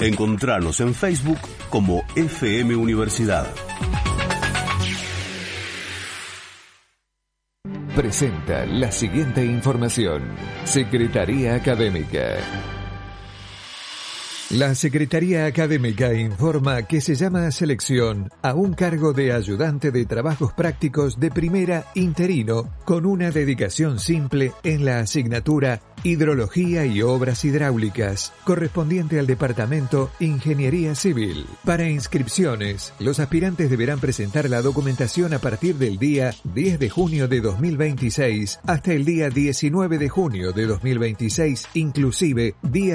Encontranos en Facebook como FM Universidad. Presenta la siguiente información. Secretaría Académica. La Secretaría Académica informa que se llama a selección a un cargo de ayudante de trabajos prácticos de primera interino con una dedicación simple en la asignatura Hidrología y Obras Hidráulicas, correspondiente al Departamento Ingeniería Civil. Para inscripciones, los aspirantes deberán presentar la documentación a partir del día 10 de junio de 2026 hasta el día 19 de junio de 2026, inclusive día